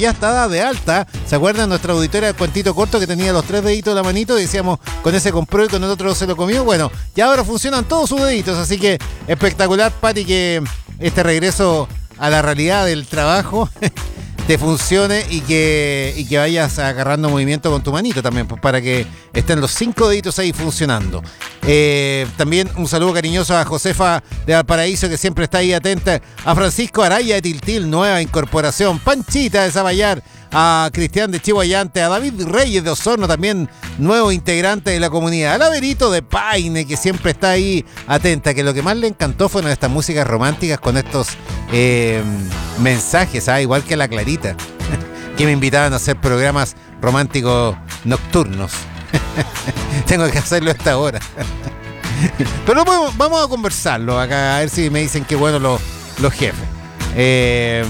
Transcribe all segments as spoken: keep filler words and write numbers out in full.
ya está de alta. ¿Se acuerdan? Nuestra auditora de Cuentito Corto que tenía los tres deditos de la manito y decíamos, con ese compró y con el otro se lo comió. Bueno, ya ahora funcionan todos sus deditos, así que espectacular, Pati, que este regreso a la realidad del trabajo te funcione y que, y que vayas agarrando movimiento con tu manito también, pues, para que estén los cinco deditos ahí funcionando. Eh, también un saludo cariñoso a Josefa de Valparaíso, que siempre está ahí atenta, a Francisco Araya de Tiltil, nueva incorporación, Panchita de Zaballar, a Cristian de Chihuayante, a David Reyes de Osorno, también nuevo integrante de la comunidad, a Laverito de Paine, que siempre está ahí atenta, que lo que más le encantó fueron estas músicas románticas con estos eh, mensajes, ¿ah? Igual que la Clarita, que me invitaban a hacer programas románticos nocturnos. Tengo que hacerlo a esta hora. Pero bueno, vamos a conversarlo acá, a ver si me dicen que bueno los, los jefes. Eh...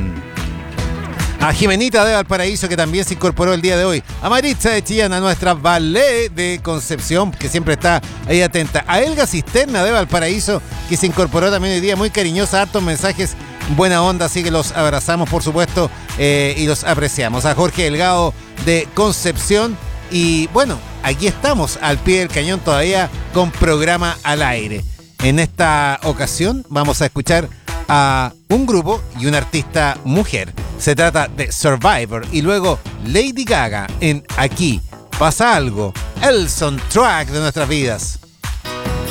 A Jimenita de Valparaíso, que también se incorporó el día de hoy. A Maritza de Chillán, a nuestra ballet de Concepción, que siempre está ahí atenta. A Elga Cisterna de Valparaíso, que se incorporó también hoy día, muy cariñosa, hartos mensajes, buena onda, así que los abrazamos, por supuesto, eh, y los apreciamos. A Jorge Delgado de Concepción. Y bueno, aquí estamos al pie del cañón todavía con programa al aire. En esta ocasión vamos a escuchar a un grupo y una artista mujer. Se trata de Survivor y luego Lady Gaga en Aquí Pasa Algo, el soundtrack de nuestras vidas.